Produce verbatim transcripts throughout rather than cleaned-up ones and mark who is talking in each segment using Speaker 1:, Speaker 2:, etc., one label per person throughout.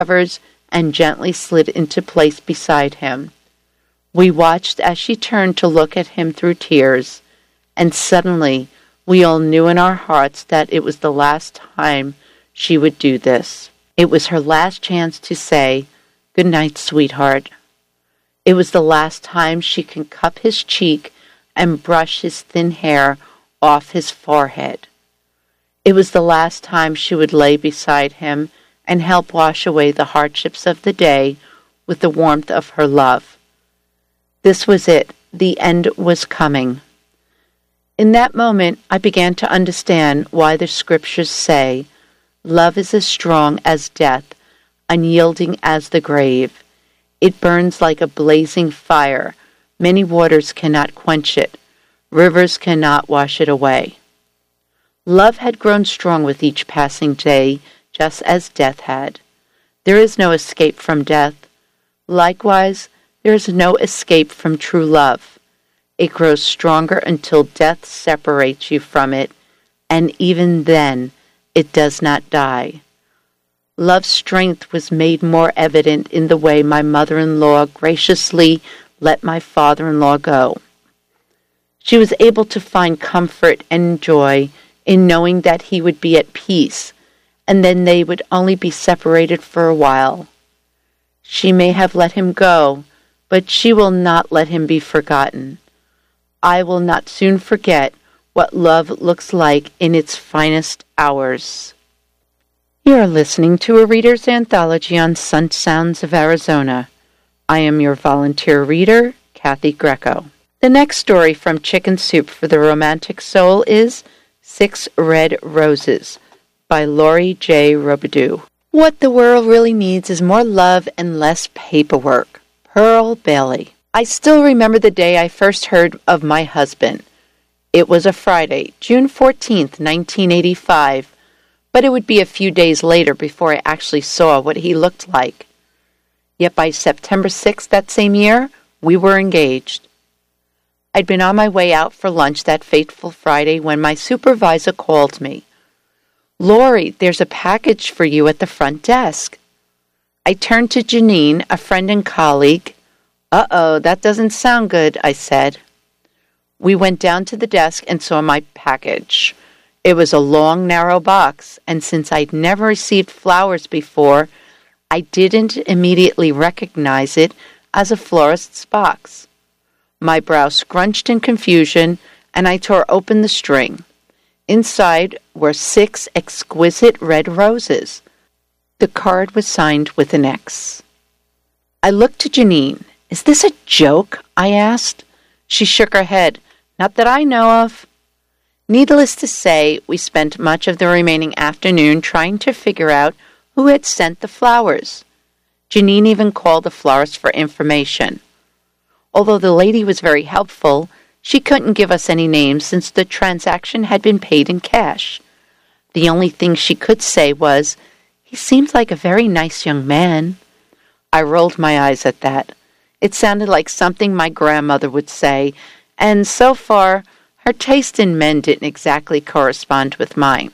Speaker 1: covers and gently slid into place beside him. We watched as she turned to look at him through tears, and suddenly we all knew in our hearts that it was the last time she would do this. It was her last chance to say, "Good night, sweetheart." It was the last time she could cup his cheek and brush his thin hair off his forehead. It was the last time she would lay beside him and help wash away the hardships of the day with the warmth of her love. This was it. The end was coming. In that moment, I began to understand why the scriptures say, "Love is as strong as death, unyielding as the grave. It burns like a blazing fire. Many waters cannot quench it. Rivers cannot wash it away." Love had grown strong with each passing day, just as death had. There is no escape from death. Likewise, there is no escape from true love. It grows stronger until death separates you from it, and even then, it does not die. Love's strength was made more evident in the way my mother-in-law graciously let my father-in-law go. She was able to find comfort and joy in knowing that he would be at peace, and then they would only be separated for a while. She may have let him go, but she will not let him be forgotten. I will not soon forget what love looks like in its finest hours. You are listening to a Reader's Anthology on Sun Sounds of Arizona. I am your volunteer reader, Kathy Greco. The next story from Chicken Soup for the Romantic Soul is Six Red Roses by Lori J. Robidoux. What the world really needs is more love and less paperwork. Pearl Bailey. I still remember the day I first heard of my husband. It was a Friday, June fourteenth, nineteen eighty-five, but it would be a few days later before I actually saw what he looked like. Yet by September sixth that same year, we were engaged. I'd been on my way out for lunch that fateful Friday when my supervisor called me. "Lori, there's a package for you at the front desk." I turned to Janine, a friend and colleague. "Uh-oh, that doesn't sound good," I said. We went down to the desk and saw my package. It was a long, narrow box, and since I'd never received flowers before, I didn't immediately recognize it as a florist's box. My brow scrunched in confusion, and I tore open the string. Inside were six exquisite red roses. The card was signed with an X. I looked to Janine. "Is this a joke?" I asked. She shook her head. "Not that I know of." Needless to say, we spent much of the remaining afternoon trying to figure out who had sent the flowers. Janine even called the florist for information. Although the lady was very helpful, she couldn't give us any names since the transaction had been paid in cash. The only thing she could say was, "He seems like a very nice young man." I rolled my eyes at that. It sounded like something my grandmother would say, and so far, her taste in men didn't exactly correspond with mine.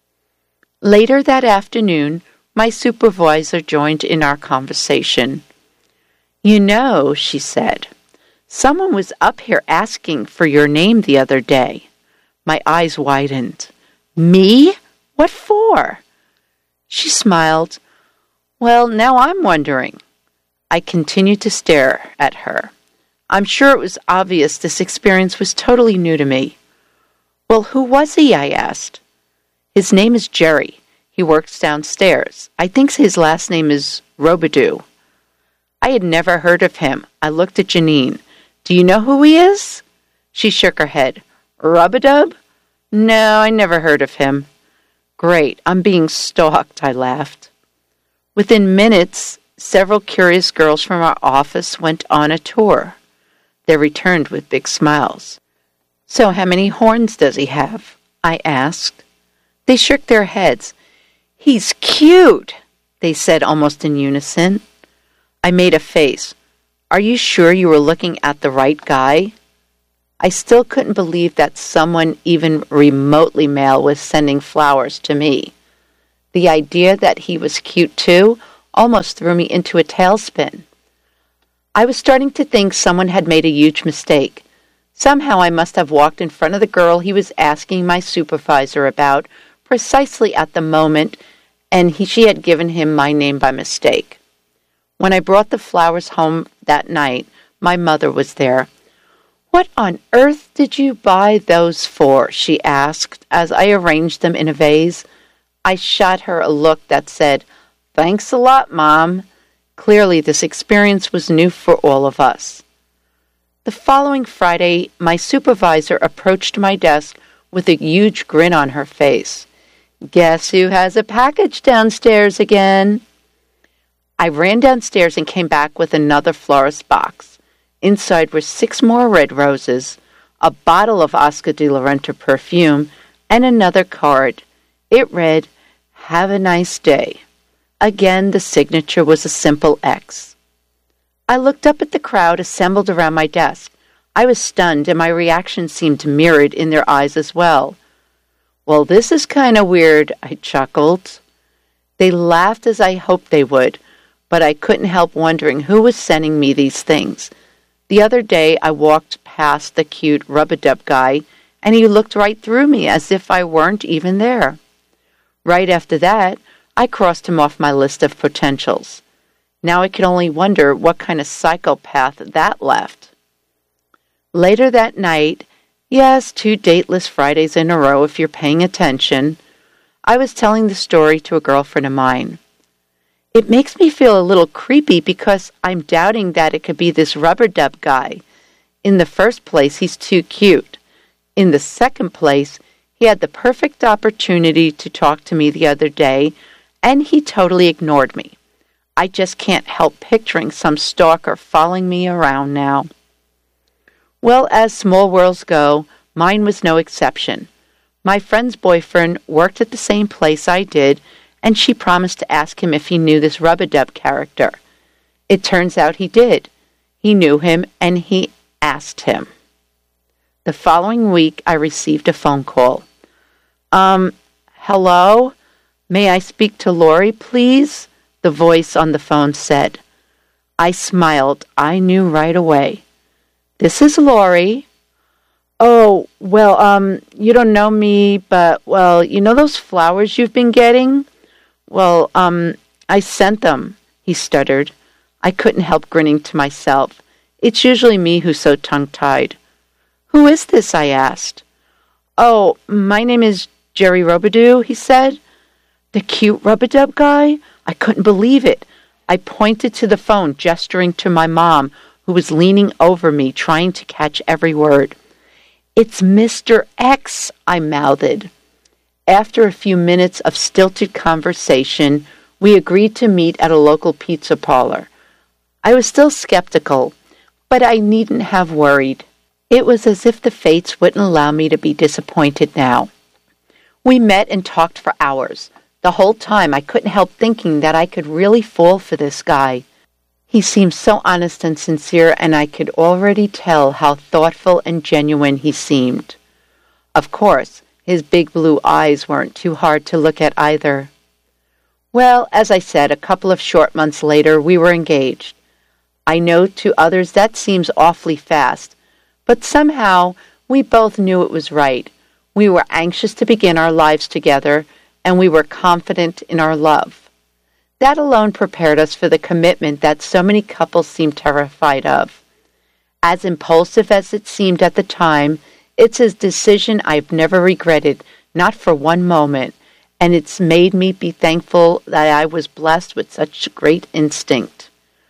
Speaker 1: Later that afternoon, my supervisor joined in our conversation. "You know," she said, "someone was up here asking for your name the other day." My eyes widened. "Me? What for?" She smiled. "Well, now I'm wondering." I continued to stare at her. I'm sure it was obvious this experience was totally new to me. "Well, who was he?" I asked. "His name is Jerry. He works downstairs. I think his last name is Robidoux." I had never heard of him. I looked at Janine. "Do you know who he is?" She shook her head. "Rub-a-dub? No, I never heard of him." "Great, I'm being stalked," I laughed. Within minutes, several curious girls from our office went on a tour. They returned with big smiles. "So how many horns does he have?" I asked. They shook their heads. "He's cute," they said almost in unison. I made a face. "Are you sure you were looking at the right guy?" I still couldn't believe that someone even remotely male was sending flowers to me. The idea that he was cute too almost threw me into a tailspin. I was starting to think someone had made a huge mistake. Somehow I must have walked in front of the girl he was asking my supervisor about precisely at the moment, and he, she had given him my name by mistake. When I brought the flowers home that night, my mother was there. "What on earth did you buy those for?" she asked as I arranged them in a vase. I shot her a look that said, "Thanks a lot, Mom." Clearly, this experience was new for all of us. The following Friday, my supervisor approached my desk with a huge grin on her face. "Guess who has a package downstairs again?" I ran downstairs and came back with another florist box. Inside were six more red roses, a bottle of Oscar de la Renta perfume, and another card. It read, "Have a nice day." Again, the signature was a simple X. I looked up at the crowd assembled around my desk. I was stunned, and my reaction seemed mirrored in their eyes as well. "Well, this is kind of weird," I chuckled. They laughed as I hoped they would, but I couldn't help wondering who was sending me these things. The other day, I walked past the cute rub-a-dub guy, and he looked right through me as if I weren't even there. Right after that, I crossed him off my list of potentials. Now I could only wonder what kind of psychopath that left. Later that night, yes, two dateless Fridays in a row if you're paying attention, I was telling the story to a girlfriend of mine. It makes me feel a little creepy because I'm doubting that it could be this rub-a-dub guy. In the first place, he's too cute. In the second place, he had the perfect opportunity to talk to me the other day, and he totally ignored me. I just can't help picturing some stalker following me around now. Well, as small worlds go, mine was no exception. My friend's boyfriend worked at the same place I did, and she promised to ask him if he knew this rub-a-dub character. It turns out he did. He knew him, and he asked him. The following week, I received a phone call. Um, hello? May I speak to Lori, please? The voice on the phone said. I smiled. I knew right away. This is Lori. Oh, well, um, you don't know me, but, well, you know those flowers you've been getting? Well, um, I sent them, he stuttered. I couldn't help grinning to myself. It's usually me who's so tongue-tied. Who is this? I asked. Oh, my name is Jerry Robidoux, he said. The cute rub-a-dub guy? I couldn't believe it. I pointed to the phone, gesturing to my mom, who was leaning over me, trying to catch every word. It's Mister X, I mouthed. After a few minutes of stilted conversation, we agreed to meet at a local pizza parlor. I was still skeptical, but I needn't have worried. It was as if the fates wouldn't allow me to be disappointed now. We met and talked for hours. The whole time I couldn't help thinking that I could really fall for this guy. He seemed so honest and sincere, and I could already tell how thoughtful and genuine he seemed. Of course, his big blue eyes weren't too hard to look at either. Well, as I said, a couple of short months later, we were engaged. I know to others that seems awfully fast, but somehow we both knew it was right. We were anxious to begin our lives together, and we were confident in our love. That alone prepared us for the commitment that so many couples seem terrified of. As impulsive as it seemed at the time, it's a decision I've never regretted, not for one moment, and it's made me be thankful that I was blessed with such great instinct.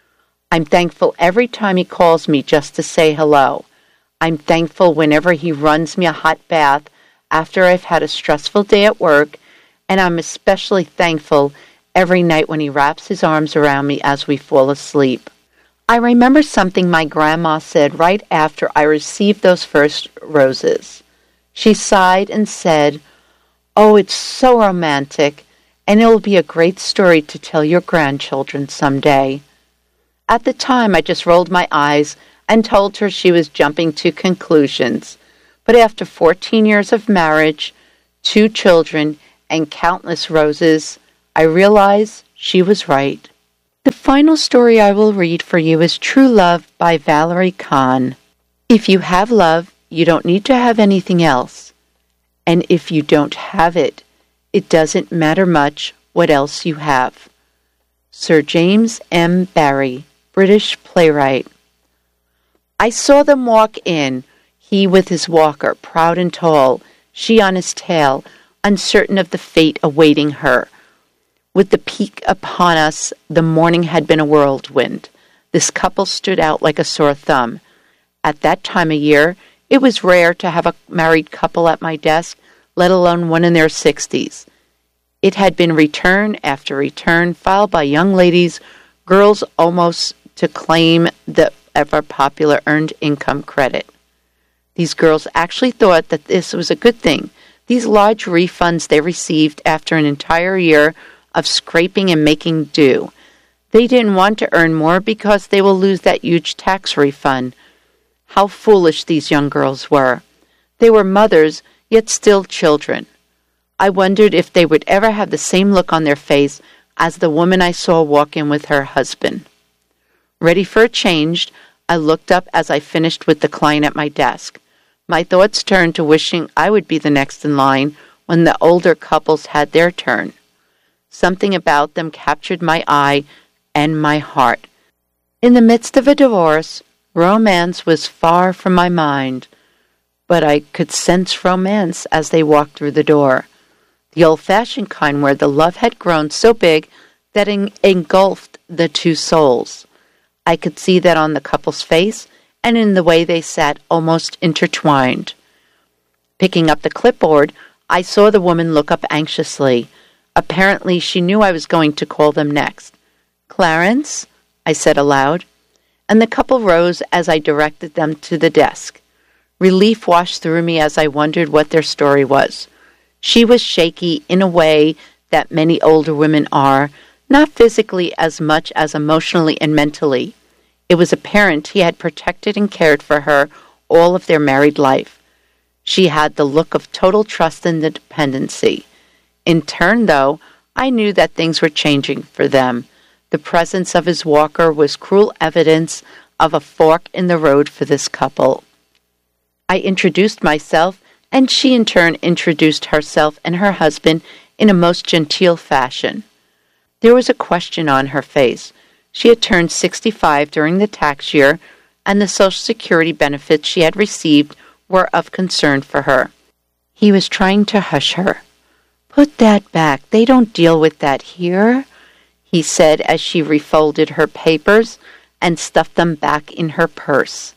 Speaker 1: I'm thankful every time he calls me just to say hello. I'm thankful whenever he runs me a hot bath after I've had a stressful day at work, and I'm especially thankful every night when he wraps his arms around me as we fall asleep. I remember something my grandma said right after I received those first roses. She sighed and said, "Oh, it's so romantic, and it will be a great story to tell your grandchildren someday." At the time, I just rolled my eyes and told her she was jumping to conclusions. But after fourteen years of marriage, two children, and countless roses, I realized she was right. final story I will read for you is True Love by Valerie Kahn. If you have love, you don't need to have anything else. And if you don't have it, it doesn't matter much what else you have. Sir James M. Barrie, British playwright. I saw them walk in, he with his walker, proud and tall, she on his tail, uncertain of the fate awaiting her. With the peak upon us, the morning had been a whirlwind. This couple stood out like a sore thumb. At that time of year, it was rare to have a married couple at my desk, let alone one in their sixties. It had been return after return filed by young ladies, girls almost to claim the ever-popular earned income credit. These girls actually thought that this was a good thing. These large refunds they received after an entire year of scraping and making do. They didn't want to earn more because they will lose that huge tax refund. How foolish these young girls were. They were mothers, yet still children. I wondered if they would ever have the same look on their face as the woman I saw walk in with her husband. Ready for a change, I looked up as I finished with the client at my desk. My thoughts turned to wishing I would be the next in line when the older couples had their turn. Something about them captured my eye and my heart. In the midst of a divorce, romance was far from my mind, but I could sense romance as they walked through the door. The old-fashioned kind where the love had grown so big that it engulfed the two souls. I could see that on the couple's face and in the way they sat almost intertwined. Picking up the clipboard, I saw the woman look up anxiously. Apparently, she knew I was going to call them next. "Clarence?" I said aloud, and the couple rose as I directed them to the desk. Relief washed through me as I wondered what their story was. She was shaky in a way that many older women are, not physically as much as emotionally and mentally. It was apparent he had protected and cared for her all of their married life. She had the look of total trust and dependency. In turn, though, I knew that things were changing for them. The presence of his walker was cruel evidence of a fork in the road for this couple. I introduced myself, and she in turn introduced herself and her husband in a most genteel fashion. There was a question on her face. She had turned sixty-five during the tax year, and the Social Security benefits she had received were of concern for her. He was trying to hush her. "Put that back. They don't deal with that here," he said as she refolded her papers and stuffed them back in her purse.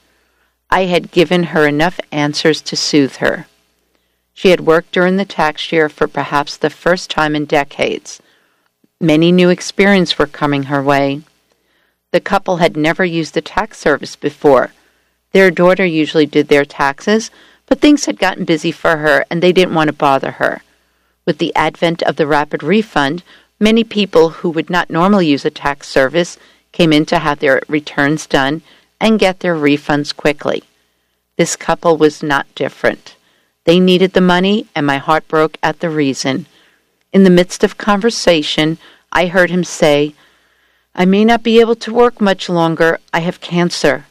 Speaker 1: I had given her enough answers to soothe her. She had worked during the tax year for perhaps the first time in decades. Many new experiences were coming her way. The couple had never used the tax service before. Their daughter usually did their taxes, but things had gotten busy for her and they didn't want to bother her. With the advent of the rapid refund, many people who would not normally use a tax service came in to have their returns done and get their refunds quickly. This couple was not different. They needed the money, and my heart broke at the reason. In the midst of conversation, I heard him say, "I may not be able to work much longer. I have cancer."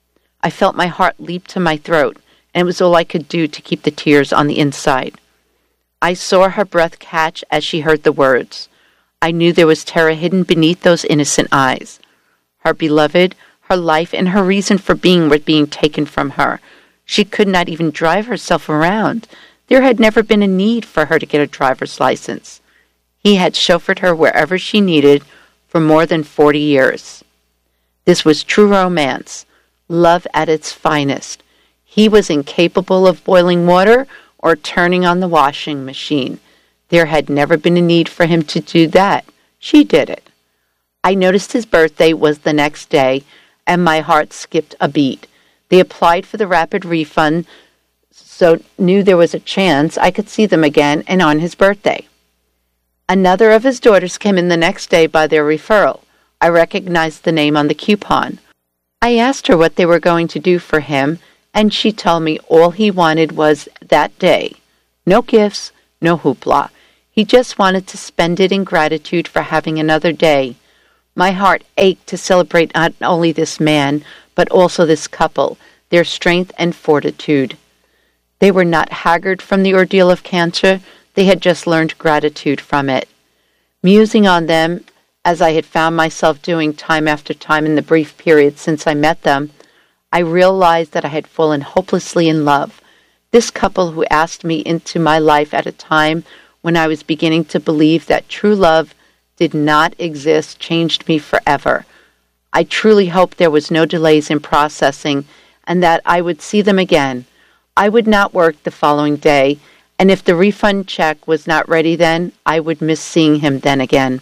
Speaker 1: I felt my heart leap to my throat, and it was all I could do to keep the tears on the inside. I saw her breath catch as she heard the words. I knew there was terror hidden beneath those innocent eyes. Her beloved, her life, and her reason for being were being taken from her. She could not even drive herself around. There had never been a need for her to get a driver's license. He had chauffeured her wherever she needed for more than forty years. This was true romance, love at its finest. He was incapable of boiling water or turning on the washing machine. There had never been a need for him to do that. She did it. I noticed his birthday was the next day, and my heart skipped a beat. They applied for the rapid refund, so knew there was a chance I could see them again and on his birthday. Another of his daughters came in the next day by their referral. I recognized the name on the coupon. I asked her what they were going to do for him, and she told me all he wanted was that day. No gifts, no hoopla. He just wanted to spend it in gratitude for having another day. My heart ached to celebrate not only this man, but also this couple, their strength and fortitude. They were not haggard from the ordeal of cancer. They had just learned gratitude from it. Musing on them, as I had found myself doing time after time in the brief period since I met them, I realized that I had fallen hopelessly in love. This couple who asked me into my life at a time when I was beginning to believe that true love did not exist changed me forever. I truly hoped there was no delays in processing and that I would see them again. I would not work the following day, and if the refund check was not ready then, I would miss seeing him then again.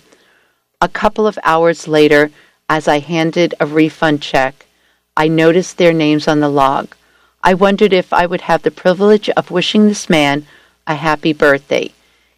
Speaker 1: A couple of hours later, as I handed a refund check, I noticed their names on the log. I wondered if I would have the privilege of wishing this man a happy birthday.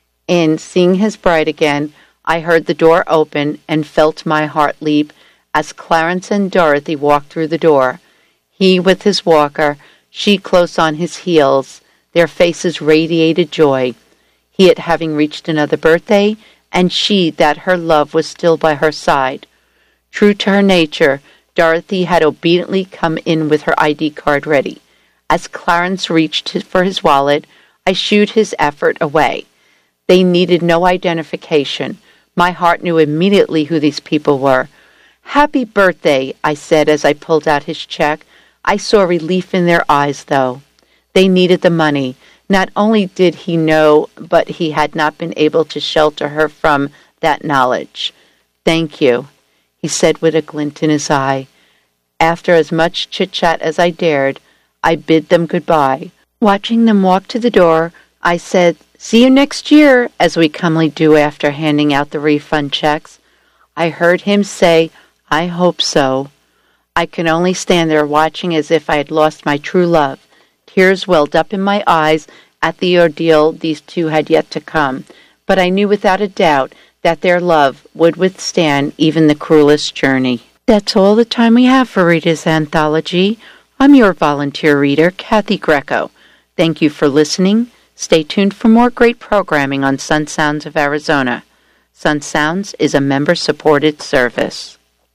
Speaker 1: In seeing his bride again, I heard the door open and felt my heart leap as Clarence and Dorothy walked through the door. He with his walker, she close on his heels. Their faces radiated joy. He at having reached another birthday, and she that her love was still by her side. True to her nature, Dorothy had obediently come in with her I D card ready. As Clarence reached for his wallet, I shooed his effort away. They needed no identification. My heart knew immediately who these people were. "Happy birthday," I said as I pulled out his check. I saw relief in their eyes, though. They needed the money. Not only did he know, but he had not been able to shelter her from that knowledge. "Thank you," he said with a glint in his eye. After as much chit-chat as I dared, I bid them goodbye. Watching them walk to the door, I said, "See you next year," as we commonly do after handing out the refund checks. I heard him say, "I hope so." I could only stand there watching as if I had lost my true love. Tears welled up in my eyes at the ordeal these two had yet to come, but I knew without a doubt that their love would withstand even the cruelest journey. That's all the time we have for Rita's Anthology. I'm your volunteer reader, Kathy Greco. Thank you for listening. Stay tuned for more great programming on Sun Sounds of Arizona. Sun Sounds is a member-supported service.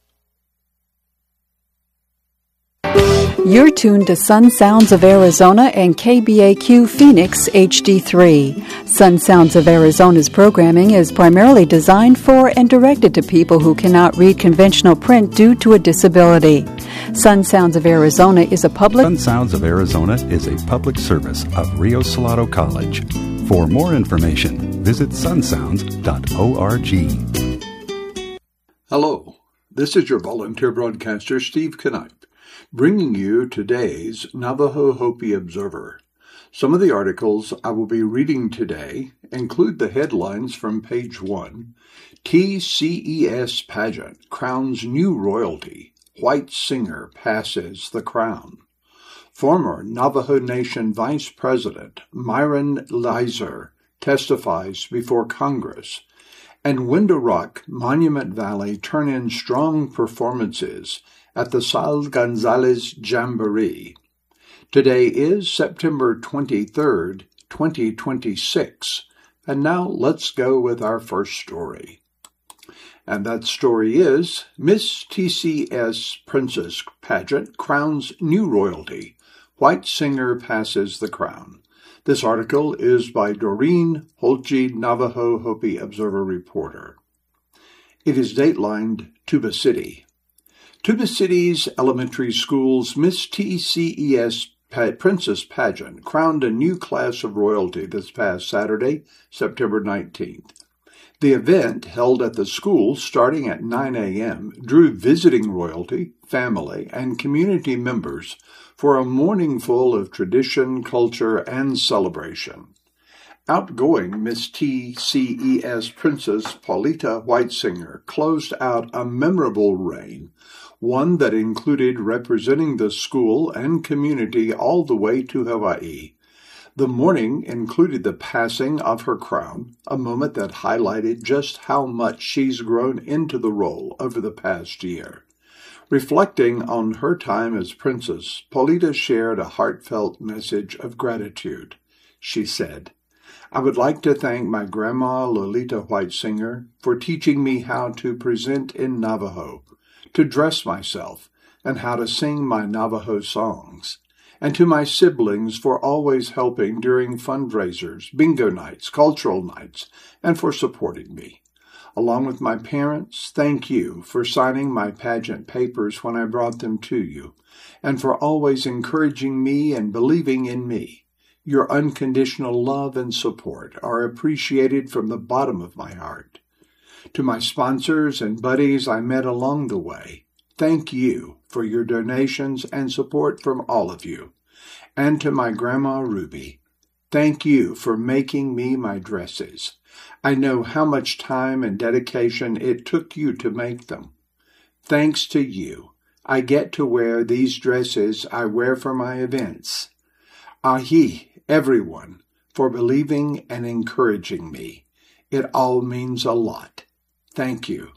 Speaker 2: You're tuned to Sun Sounds of Arizona and K B A Q Phoenix H D three. Sun Sounds of Arizona's programming is primarily designed for and directed to people who cannot read conventional print due to a disability. Sun Sounds of Arizona is a public...
Speaker 3: Sun Sounds of Arizona is a public service of Rio Salado College. For more information, visit sun sounds dot org.
Speaker 4: Hello, this is your volunteer broadcaster, Steve Knipe, bringing you today's Navajo Hopi Observer. Some of the articles I will be reading today include the headlines from page one. T C E S pageant crowns new royalty. White singer passes the crown. Former Navajo Nation Vice President Myron Leiser testifies before Congress. And Window Rock Monument Valley turn in strong performances at the Sal Gonzalez Jamboree. Today is September twenty-third, twenty twenty-six, and now let's go with our first story. And that story is Miss T C S Princess Pageant crowns new royalty. White singer passes the crown. This article is by Doreen Holtje, Navajo Hopi Observer reporter. It is datelined Tuba City. Tuba City's elementary school's Miss T C E S Princess Pageant crowned a new class of royalty this past Saturday, September nineteenth. The event, held at the school starting at nine a.m., drew visiting royalty, family, and community members for a morning full of tradition, culture, and celebration. Outgoing Miss T C E S Princess Paulita Whitesinger closed out a memorable reign, one that included representing the school and community all the way to Hawaii. The morning included the passing of her crown, a moment that highlighted just how much she's grown into the role over the past year. Reflecting on her time as princess, Paulita shared a heartfelt message of gratitude. She said, I would like to thank my grandma, Lolita Whitesinger, for teaching me how to present in Navajo, to dress myself, and how to sing my Navajo songs, and to my siblings for always helping during fundraisers, bingo nights, cultural nights, and for supporting me. Along with my parents, thank you for signing my pageant papers when I brought them to you, and for always encouraging me and believing in me. Your unconditional love and support are appreciated from the bottom of my heart. To my sponsors and buddies I met along the way, thank you for your donations and support from all of you. And to my Grandma Ruby, thank you for making me my dresses. I know how much time and dedication it took you to make them. Thanks to you, I get to wear these dresses I wear for my events. Ahi, everyone, for believing and encouraging me. It all means a lot. Thank you.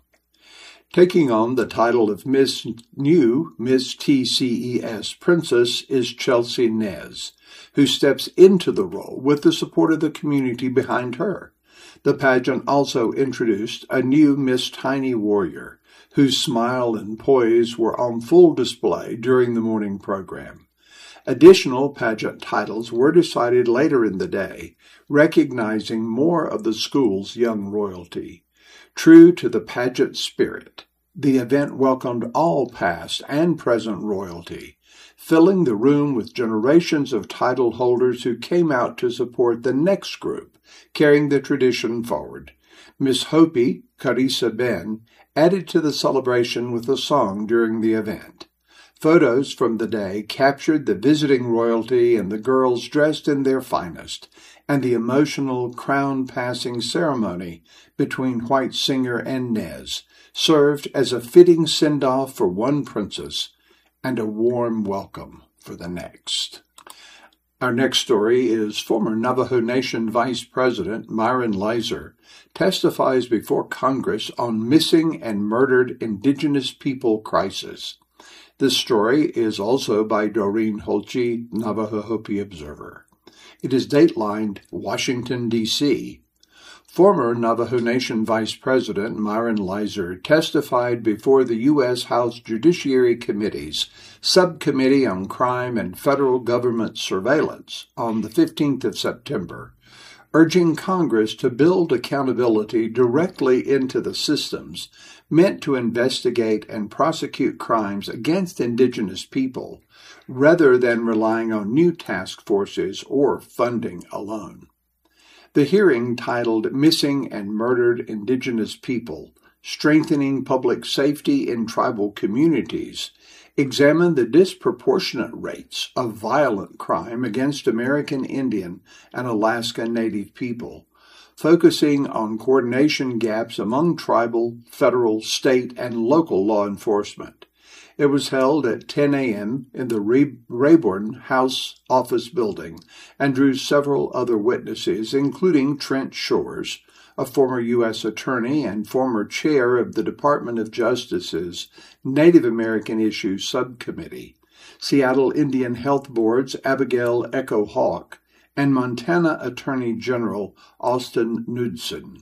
Speaker 4: Taking on the title of Miss New Miss T C E S Princess is Chelsea Nez, who steps into the role with the support of the community behind her. The pageant also introduced a new Miss Tiny Warrior, whose smile and poise were on full display during the morning program. Additional pageant titles were decided later in the day, recognizing more of the school's young royalty. True to the pageant spirit, the event welcomed all past and present royalty, filling the room with generations of title holders who came out to support the next group, carrying the tradition forward. Miss Hopi, Carissa Ben, added to the celebration with a song during the event. Photos from the day captured the visiting royalty and the girls dressed in their finest, and the emotional crown-passing ceremony between Whitesinger and Nez served as a fitting send-off for one princess and a warm welcome for the next. Our next story is former Navajo Nation Vice President Myron Leiser testifies before Congress on missing and murdered Indigenous people crisis. This story is also by Doreen Holtze, Navajo Hopi Observer. It is datelined Washington, D C Former Navajo Nation Vice President Myron Leiser testified before the U S House Judiciary Committee's Subcommittee on Crime and Federal Government Surveillance on the fifteenth of September, urging Congress to build accountability directly into the systems meant to investigate and prosecute crimes against Indigenous people, rather than relying on new task forces or funding alone. The hearing, titled Missing and Murdered Indigenous People, Strengthening Public Safety in Tribal Communities, examined the disproportionate rates of violent crime against American Indian and Alaska Native people, focusing on coordination gaps among tribal, federal, state, and local law enforcement. It was held at ten a.m. in the Rayburn House Office Building and drew several other witnesses, including Trent Shores, a former U S attorney and former chair of the Department of Justice's Native American Issues Subcommittee, Seattle Indian Health Board's Abigail Echo Hawk, and Montana Attorney General Austin Knudsen.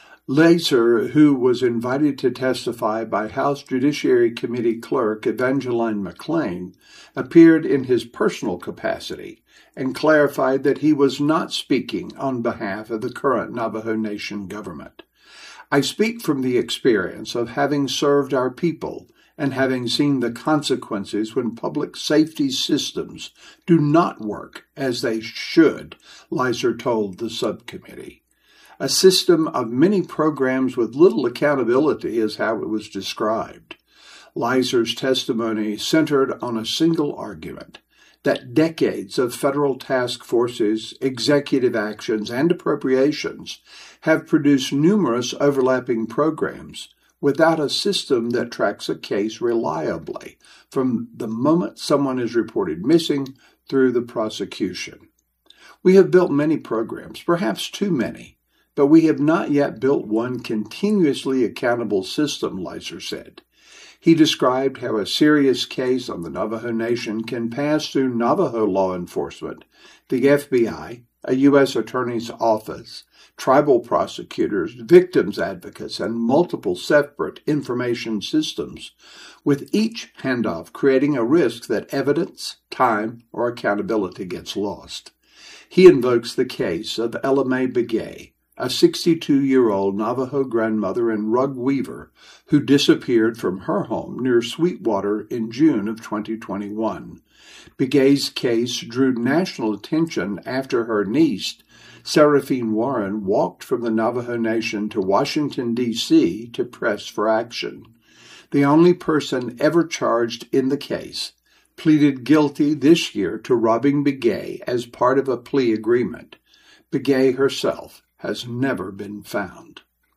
Speaker 4: Leiser, who was invited to testify by House Judiciary Committee Clerk Evangeline McLean, appeared in his personal capacity and clarified that he was not speaking on behalf of the current Navajo Nation government. I speak from the experience of having served our people and having seen the consequences when public safety systems do not work as they should, Leiser told the subcommittee. A system of many programs with little accountability is how it was described. Leiser's testimony centered on a single argument, that decades of federal task forces, executive actions, and appropriations have produced numerous overlapping programs without a system that tracks a case reliably from the moment someone is reported missing through the prosecution. We have built many programs, perhaps too many, but we have not yet built one continuously accountable system, Leiser said. He described how a serious case on the Navajo Nation can pass through Navajo law enforcement, the F B I, a U S attorney's office, tribal prosecutors, victims advocates, and multiple separate information systems, with each handoff creating a risk that evidence, time, or accountability gets lost. He invokes the case of Ella Mae Begay, a sixty-two-year-old Navajo grandmother and rug weaver who disappeared from her home near Sweetwater in June of twenty twenty-one. Begay's case drew national attention after her niece, Seraphine Warren, walked from the Navajo Nation to Washington, D C to press for action. The only person ever charged in the case pleaded guilty this year to robbing Begay as part of a plea agreement. Begay herself has never been found.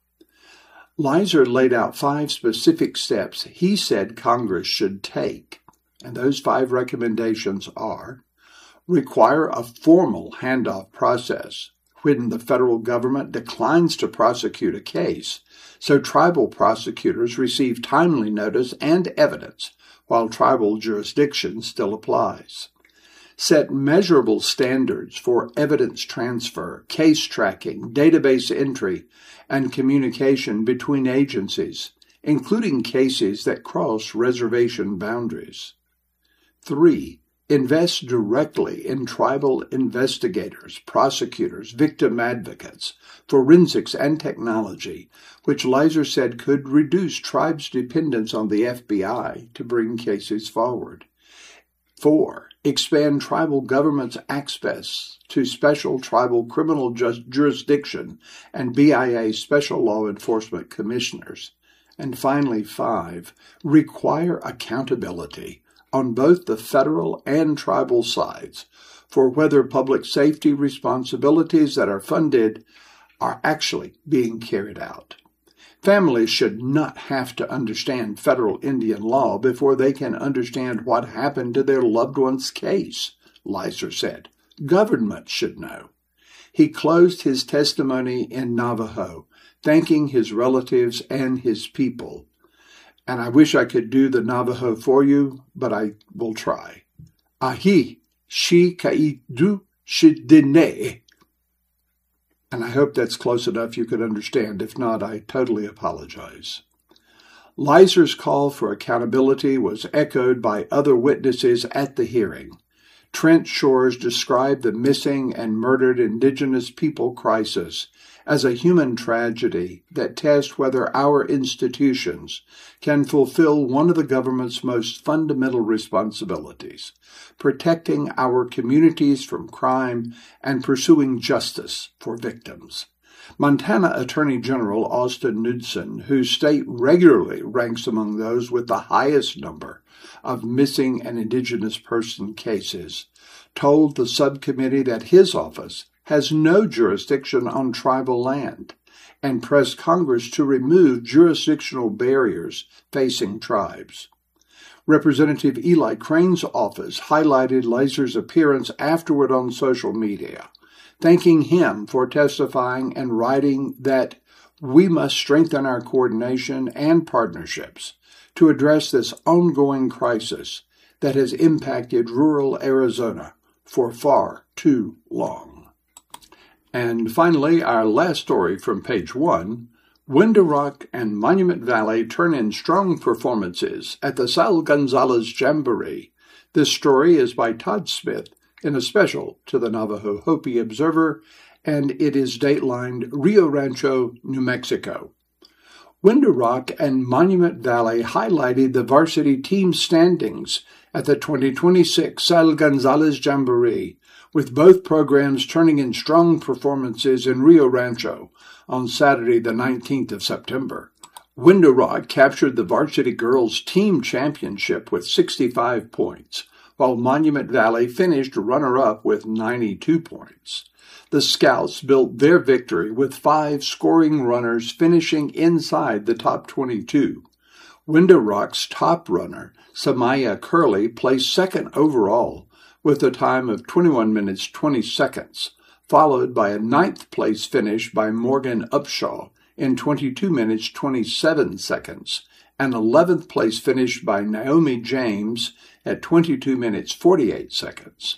Speaker 4: Leiser laid out five specific steps he said Congress should take, and those five recommendations are: require a formal handoff process when the federal government declines to prosecute a case, so tribal prosecutors receive timely notice and evidence while tribal jurisdiction still applies. Set measurable standards for evidence transfer, case tracking, database entry, and communication between agencies, including cases that cross reservation boundaries. Three, invest directly in tribal investigators, prosecutors, victim advocates, forensics, and technology, which Leiser said could reduce tribes' dependence on the F B I to bring cases forward. Four, expand tribal government's access to special tribal criminal just jurisdiction and B I A special law enforcement commissioners. And finally, five, require accountability on both the federal and tribal sides for whether public safety responsibilities that are funded are actually being carried out. Families should not have to understand federal Indian law before they can understand what happened to their loved one's case, Leiser said. Government should know. He closed his testimony in Navajo, thanking his relatives and his people. And I wish I could do the Navajo for you, but I will try. Ahi, shi kai du shidine. And I hope that's close enough you could understand. If not, I totally apologize. Leiser's call for accountability was echoed by other witnesses at the hearing. Trent Shores described the missing and murdered Indigenous people crisis as a human tragedy that tests whether our institutions can fulfill one of the government's most fundamental responsibilities, protecting our communities from crime and pursuing justice for victims. Montana Attorney General Austin Knudsen, whose state regularly ranks among those with the highest number of missing and Indigenous person cases, told the subcommittee that his office has no jurisdiction on tribal land and pressed Congress to remove jurisdictional barriers facing tribes. Representative Eli Crane's office highlighted Leiser's appearance afterward on social media, thanking him for testifying and writing that we must strengthen our coordination and partnerships to address this ongoing crisis that has impacted rural Arizona for far too long. And finally, our last story from page one, Window Rock and Monument Valley turn in strong performances at the Sal Gonzalez Jamboree. This story is by Todd Smith in a special to the Navajo Hopi Observer, and it is datelined Rio Rancho, New Mexico. Window Rock and Monument Valley highlighted the varsity team standings at the twenty twenty-six Sal Gonzalez Jamboree, with both programs turning in strong performances in Rio Rancho on Saturday, the nineteenth of September. Window Rock captured the varsity girls team championship with sixty-five points, while Monument Valley finished runner-up with ninety-two points. The Scouts built their victory with five scoring runners finishing inside the top twenty-two. Window Rock's top runner, Samaya Curley, placed second overall with a time of twenty-one minutes twenty seconds, followed by a ninth-place finish by Morgan Upshaw in twenty-two minutes twenty-seven seconds, and eleventh-place finish by Naomi James at twenty-two minutes forty-eight seconds.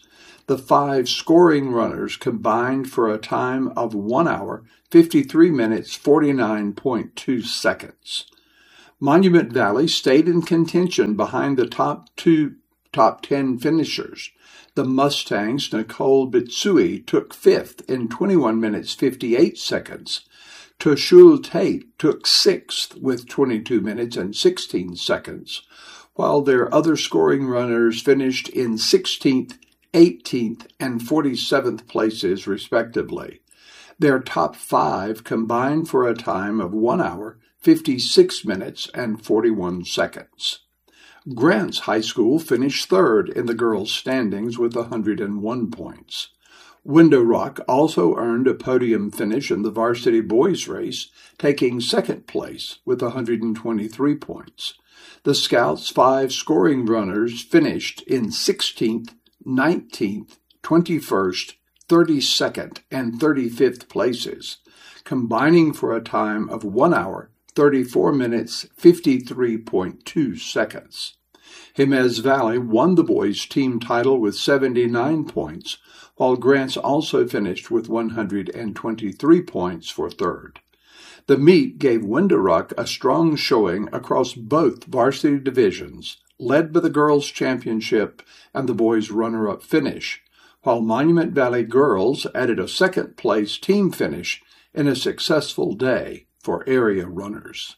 Speaker 4: The five scoring runners combined for a time of one hour, fifty-three minutes, forty-nine point two seconds. Monument Valley stayed in contention behind the top two, top ten finishers. The Mustangs' Nicole Bitsui took fifth in twenty-one minutes, fifty-eight seconds. Toshul Tate took sixth with twenty-two minutes and sixteen seconds, while their other scoring runners finished in sixteenth, eighteenth, and forty-seventh places, respectively. Their top five combined for a time of one hour, fifty-six minutes, and forty-one seconds. Grants High School finished third in the girls' standings with one hundred one points. Window Rock also earned a podium finish in the varsity boys race, taking second place with one hundred twenty-three points. The Scouts' five scoring runners finished in sixteenth, nineteenth, twenty-first, thirty-second, and thirty-fifth places, combining for a time of one hour, thirty-four minutes, fifty-three point two seconds. Jemez Valley won the boys' team title with seventy-nine points, while Grants also finished with one hundred twenty-three points for third. The meet gave Window Rock a strong showing across both varsity divisions, led by the girls' championship and the boys' runner-up finish, while Monument Valley girls added a second-place team finish in a successful day for area runners.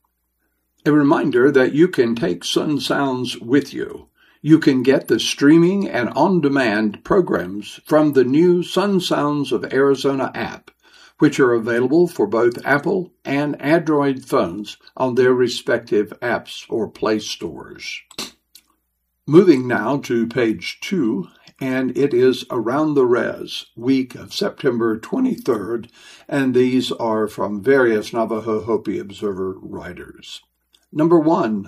Speaker 4: A reminder that you can take Sun Sounds with you. You can get the streaming and on-demand programs from the new Sun Sounds of Arizona app, which are available for both Apple and Android phones on their respective apps or Play stores. Moving now to page two, and it is Around the Res, week of September twenty-third, and these are from various Navajo Hopi Observer writers. Number one,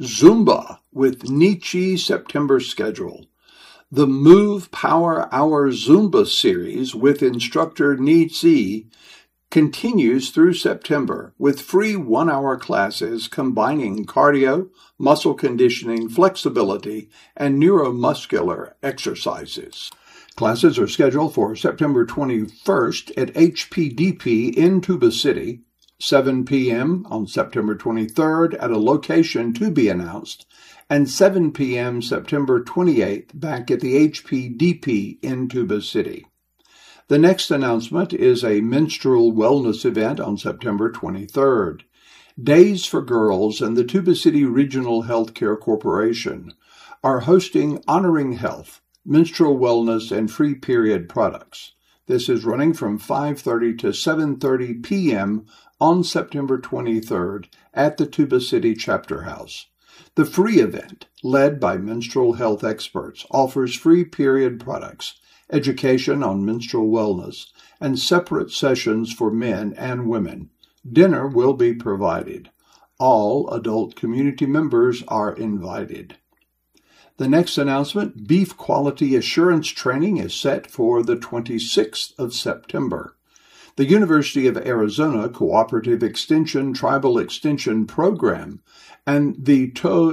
Speaker 4: Zumba with Nietzsche September schedule. The Move Power Hour Zumba series with instructor Nietzsche continues through September with free one-hour classes combining cardio, muscle conditioning, flexibility, and neuromuscular exercises. Classes are scheduled for September twenty-first at H P D P in Tuba City, seven p.m. on September twenty-third at a location to be announced, and seven p.m. September twenty-eighth back at the H P D P in Tuba City. The next announcement is a menstrual wellness event on September twenty-third. Days for Girls and the Tuba City Regional Healthcare Corporation are hosting Honoring Health, Menstrual Wellness, and Free Period Products. This is running from five thirty to seven thirty p.m. on September twenty-third at the Tuba City Chapter House. The free event, led by menstrual health experts, offers free period products, education on menstrual wellness, and separate sessions for men and women. Dinner will be provided. All adult community members are invited. The next announcement, Beef Quality Assurance Training, is set for the twenty-sixth of September. The University of Arizona Cooperative Extension Tribal Extension Program and the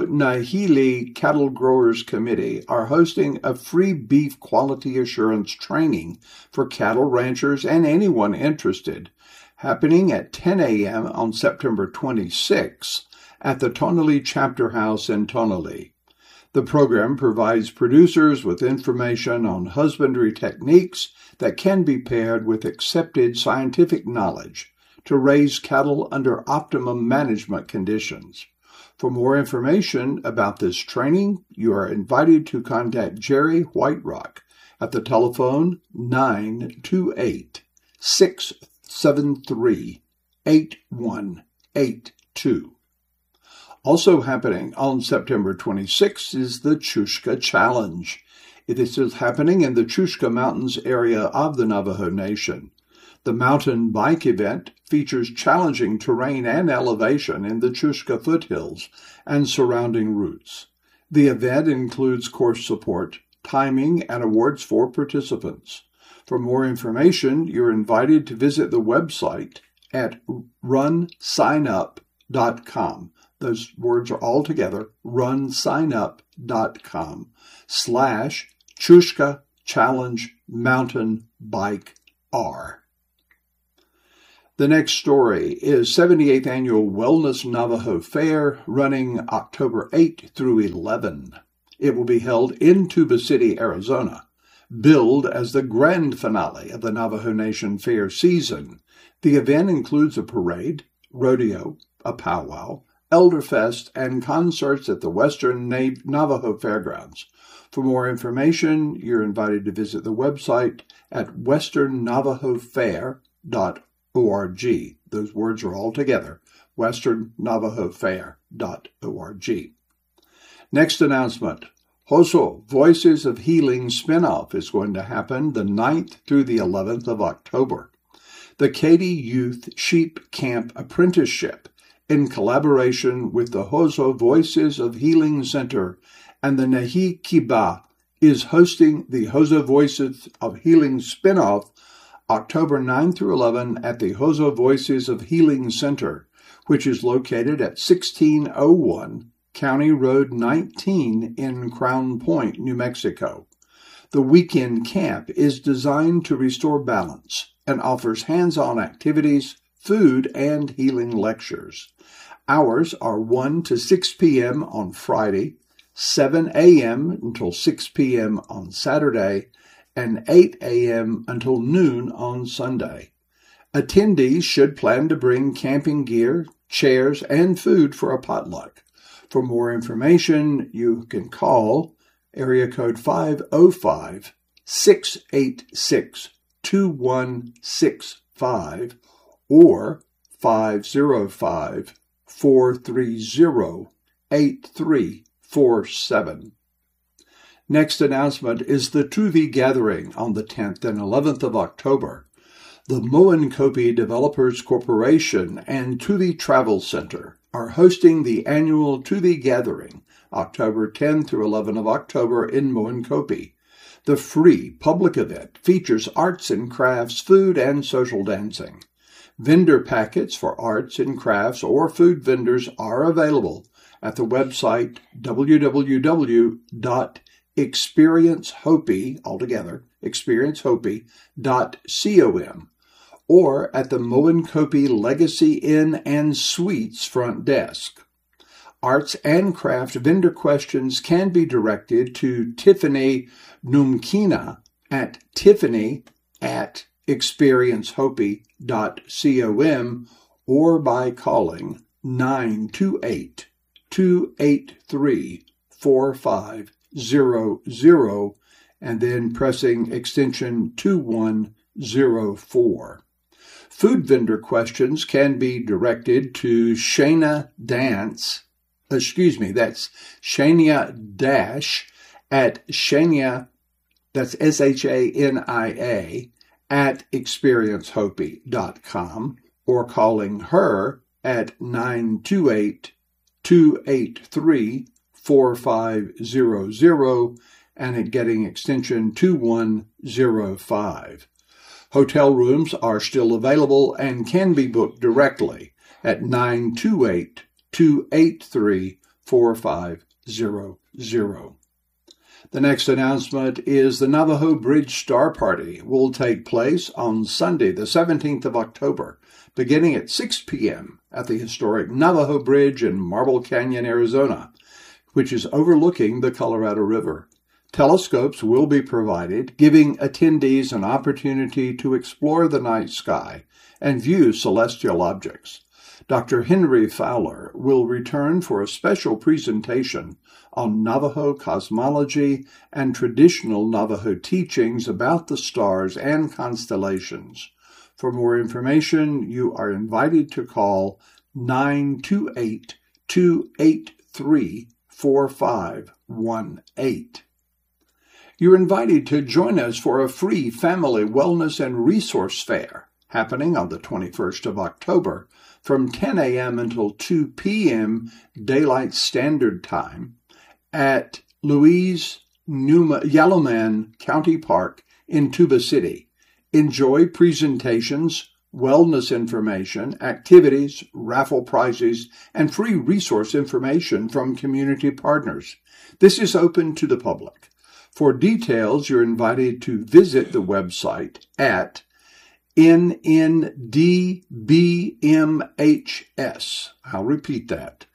Speaker 4: To'Nahili Cattle Growers Committee are hosting a free beef quality assurance training for cattle ranchers and anyone interested, happening at ten a.m. on September twenty-sixth at the Tonali Chapter House in Tonali. The program provides producers with information on husbandry techniques that can be paired with accepted scientific knowledge to raise cattle under optimum management conditions. For more information about this training, you are invited to contact Jerry Whiterock at the telephone nine two eight, six seven three, eight one eight two. Also happening on September twenty-sixth is the Chushka Challenge. This is happening in the Chushka Mountains area of the Navajo Nation. The mountain bike event features challenging terrain and elevation in the Chushka foothills and surrounding routes. The event includes course support, timing, and awards for participants. For more information, you're invited to visit the website at run sign up dot com. Those words are all together, run sign up dot com slash Chushka Challenge Mountain Bike R. The next story is seventieth Annual Wellness Navajo Fair, running October eighth through eleventh. It will be held in Tuba City, Arizona. Billed as the grand finale of the Navajo Nation Fair season, the event includes a parade, rodeo, a powwow, elderfest, and concerts at the Western Navajo Fairgrounds. For more information, you're invited to visit the website at western navajo fair dot org. Those words are all together, western navajo fair dot org. Next announcement. Hoso Voices of Healing spinoff is going to happen the ninth through the eleventh of October. The Katy Youth Sheep Camp Apprenticeship, in collaboration with the Hoso Voices of Healing Center and the Nahi Kiba, is hosting the Hoso Voices of Healing spinoff October ninth through eleventh at the Hoso Voices of Healing Center, which is located at sixteen oh one County Road nineteen in Crown Point, New Mexico. The weekend camp is designed to restore balance and offers hands-on activities, food, and healing lectures. Hours are one to six p.m. on Friday, seven a.m. until six p.m. on Saturday, and eight a.m. until noon on Sunday. Attendees should plan to bring camping gear, chairs, and food for a potluck. For more information, you can call area code five oh five, six eight six, two one six five or five oh five, four three zero, eight three four seven. Next announcement is the Tuvi Gathering on the tenth and eleventh of October. The Moenkopi Developers Corporation and Tuvi Travel Center are hosting the annual Tuvi Gathering, October tenth through eleventh of October in Moenkopi. The free public event features arts and crafts, food, and social dancing. Vendor packets for arts and crafts or food vendors are available at the website w w w dot experience hopi, altogether, experience hopi dot com, or at the Moenkopi Legacy Inn and Suites front desk. Arts and craft vendor questions can be directed to Tiffany Numkina at tiffany at experience hopi dot com or by calling nine two eight, two eight three, four five zero zero and then pressing extension two one zero four. Food vendor questions can be directed to Shana Dance, excuse me, that's Shania Dash at Shania, that's S H A N I A, at experience hopi dot com or calling her at nine two eight, two eight three, four five zero zero and at getting extension two one zero five. Hotel rooms are still available and can be booked directly at nine two eight, two eight three, four five zero zero. The next announcement is the Navajo Bridge Star Party will take place on Sunday, the seventeenth of October, beginning at six p.m. at the historic Navajo Bridge in Marble Canyon, Arizona, which is overlooking the Colorado River. Telescopes will be provided, giving attendees an opportunity to explore the night sky and view celestial objects. Doctor Henry Fowler will return for a special presentation on Navajo cosmology and traditional Navajo teachings about the stars and constellations. For more information, you are invited to call nine two eight, two eight three, four five one eight. You're invited to join us for a free family wellness and resource fair happening on the twenty-first of October from ten a.m. until two p.m. Daylight Standard Time at Louise Numa, Yellowman County Park in Tuba City. Enjoy presentations, wellness information, activities, raffle prizes, and free resource information from community partners. This is open to the public. For details, you're invited to visit the website at N N D B M H S. I'll repeat that.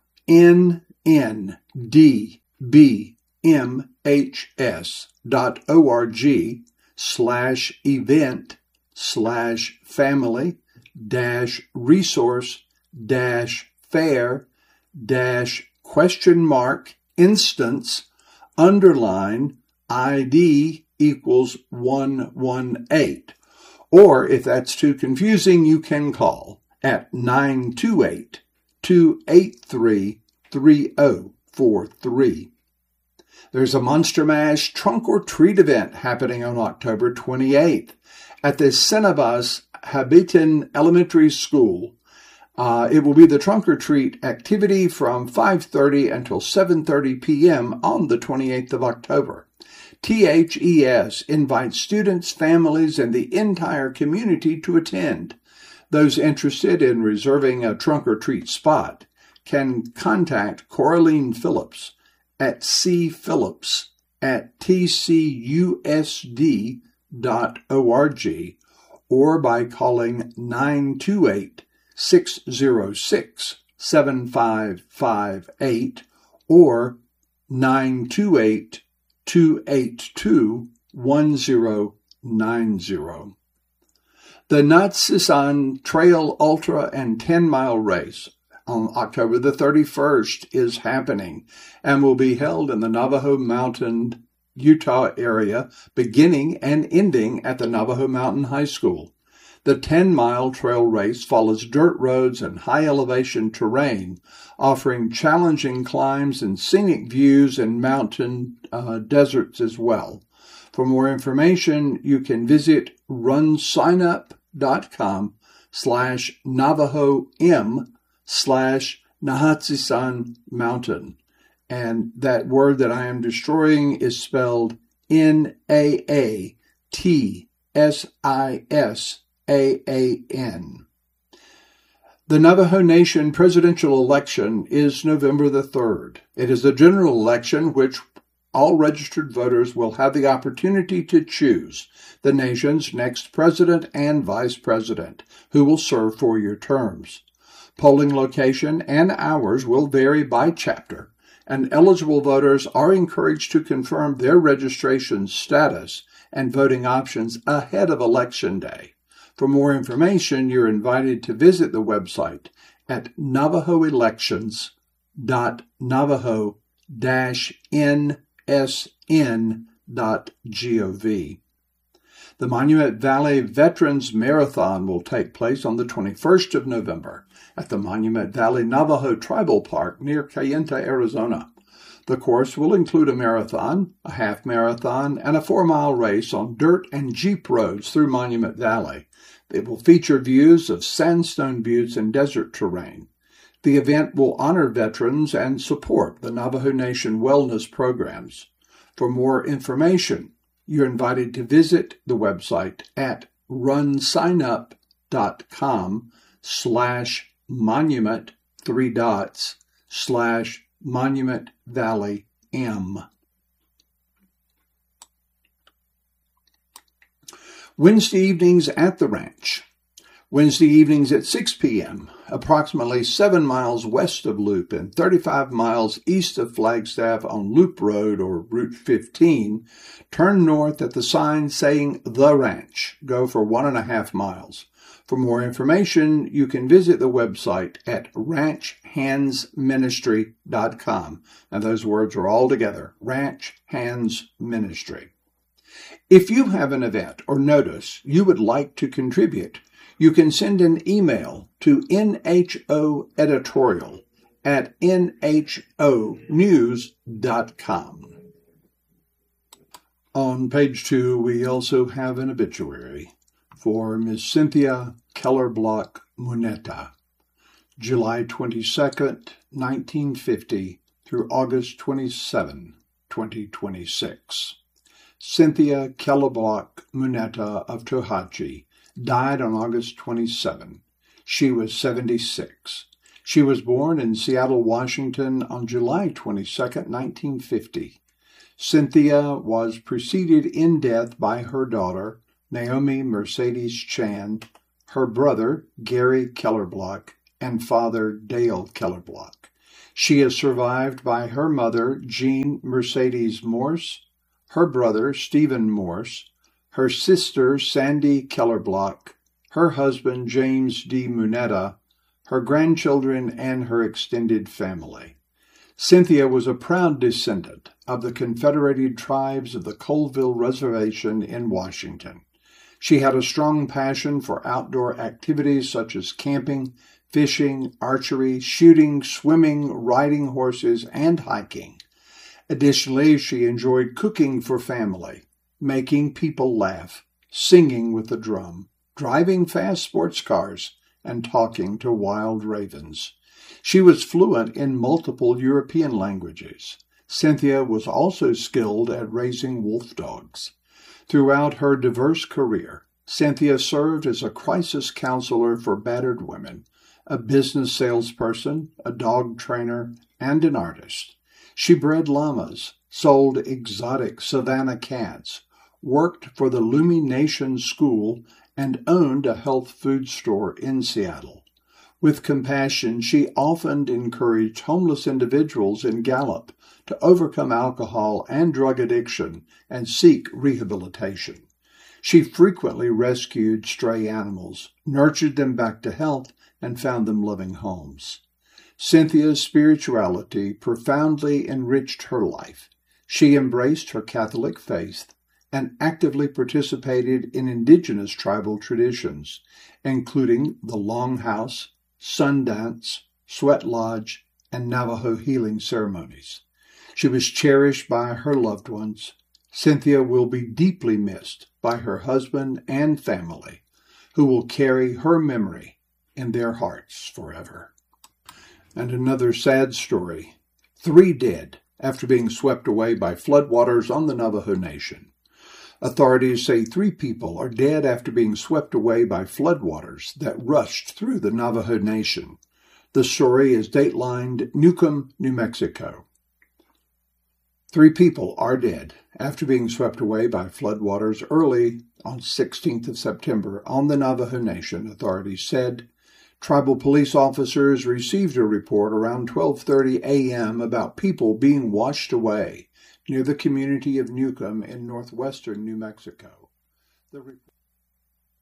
Speaker 4: N N D B M H S dot org slash event slash family dash resource dash fair dash question mark instance underline I D equals one one eight. Or if that's too confusing, you can call at nine two eight, two eight three, three zero four three. There's a Monster Mash trunk or treat event happening on October twenty-eighth at the Cenabas Habitin Elementary School. Uh, it will be the trunk or treat activity from five thirty until seven thirty p.m. on the twenty-eighth of October. T H E S invites students, families, and the entire community to attend. Those interested in reserving a trunk or treat spot can contact Coraline Phillips at cphillips at t c u s d dot org or by calling nine two eight, six zero six, seven five five eight or nine two eight, two eight two, one zero nine zero. The Natsisan Trail Ultra and ten mile Race on October the thirty-first is happening and will be held in the Navajo Mountain, Utah area, beginning and ending at the Navajo Mountain High School. The ten mile trail race follows dirt roads and high-elevation terrain, offering challenging climbs and scenic views in mountain uh, deserts as well. For more information, you can visit runsignup.com slash Navajo M slash Nahatsisan Mountain. And that word that I am destroying is spelled N A A T S I S A A N. The Navajo Nation presidential election is November the third. It is a general election which all registered voters will have the opportunity to choose the nation's next president and vice president, who will serve four-year terms. Polling location and hours will vary by chapter, and eligible voters are encouraged to confirm their registration status and voting options ahead of Election Day. For more information, you're invited to visit the website at navajo elections dot navajo dash n s n dot gov. The Monument Valley Veterans Marathon will take place on the twenty-first of November at the Monument Valley Navajo Tribal Park near Kayenta, Arizona. The course will include a marathon, a half marathon, and a four-mile race on dirt and jeep roads through Monument Valley. It will feature views of sandstone buttes and desert terrain. The event will honor veterans and support the Navajo Nation wellness programs. For more information, you're invited to visit the website at runsignup.com slash monument, three dots, slash Monument Valley M. Wednesday evenings at the ranch. Wednesday evenings at six p.m., approximately seven miles west of Loop and thirty-five miles east of Flagstaff on Loop Road or Route fifteen, turn north at the sign saying The Ranch. Go for one and a half miles. For more information, you can visit the website at ranch hands ministry dot com. And those words are all together, Ranch Hands Ministry. If you have an event or notice you would like to contribute, you can send an email to nhoeditorial at n h o news dot com. On page two, we also have an obituary for Miss Cynthia Keller Block Muneta, July twenty-second, nineteen fifty through August twenty-seventh, twenty twenty-six. Cynthia Keller Block Muneta of Tohatchi died on August twenty-seventh. She was seventy-six. She was born in Seattle, Washington on July twenty-second, nineteen fifty. Cynthia was preceded in death by her daughter, Naomi Mercedes Chan, her brother, Gary Kellerblock, and father, Dale Kellerblock. She is survived by her mother, Jean Mercedes Morse, her brother, Stephen Morse, her sister, Sandy Kellerblock, her husband, James D. Muneta, her grandchildren, and her extended family. Cynthia was a proud descendant of the Confederated Tribes of the Colville Reservation in Washington. She had a strong passion for outdoor activities such as camping, fishing, archery, shooting, swimming, riding horses, and hiking. Additionally, she enjoyed cooking for family, making people laugh, singing with the drum, driving fast sports cars, and talking to wild ravens. She was fluent in multiple European languages. Cynthia was also skilled at raising wolf dogs. Throughout her diverse career, Cynthia served as a crisis counselor for battered women, a business salesperson, a dog trainer, and an artist. She bred llamas, sold exotic savanna cats, worked for the Lumi Nation School, and owned a health food store in Seattle. With compassion, she often encouraged homeless individuals in Gallup to overcome alcohol and drug addiction and seek rehabilitation. She frequently rescued stray animals, nurtured them back to health, and found them loving homes. Cynthia's spirituality profoundly enriched her life. She embraced her Catholic faith and actively participated in indigenous tribal traditions, including the Longhouse, Sundance, Sweat Lodge, and Navajo healing ceremonies. She was cherished by her loved ones. Cynthia will be deeply missed by her husband and family, who will carry her memory in their hearts forever. And another sad story. Three dead after being swept away by floodwaters on the Navajo Nation. Authorities say three people are dead after being swept away by floodwaters that rushed through the Navajo Nation. The story is datelined Newcomb, New Mexico. Three people are dead after being swept away by floodwaters early on sixteenth of September on the Navajo Nation, authorities said. Tribal police officers received a report around twelve thirty a.m. about people being washed away near the community of Newcomb in northwestern New Mexico. The